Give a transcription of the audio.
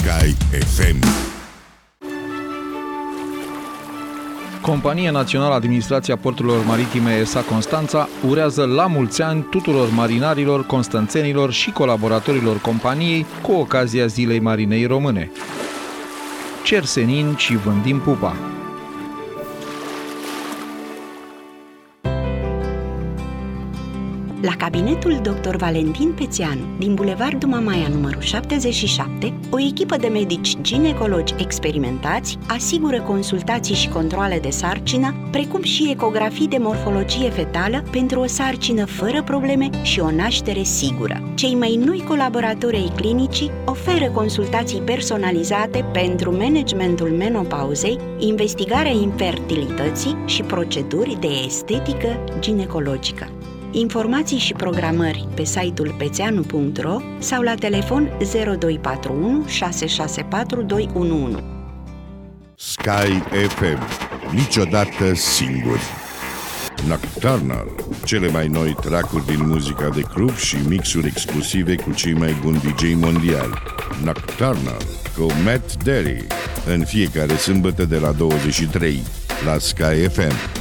Sky FM. Compania Națională Administrația Porturilor Maritime ESA Constanța urează la mulți ani tuturor marinarilor, constanțenilor și colaboratorilor companiei cu ocazia Zilei Marinei Române. Cer senin și vândim pupa! La cabinetul Dr. Valentin Pețeanu, din Bulevardul Mamaia numărul 77, o echipă de medici ginecologi experimentați asigură consultații și controale de sarcină, precum și ecografii de morfologie fetală pentru o sarcină fără probleme și o naștere sigură. Cei mai noi colaboratori ai clinicii oferă consultații personalizate pentru managementul menopauzei, investigarea infertilității și proceduri de estetică ginecologică. Informații și programări pe site-ul pețeanu.ro sau la telefon 0241 664 211. Sky FM. Niciodată singuri. Nocturnal. Cele mai noi track-uri din muzica de club și mixuri exclusive cu cei mai buni DJ mondiali. Nocturnal cu Matt Derry. În fiecare sâmbătă de la 23 la Sky FM.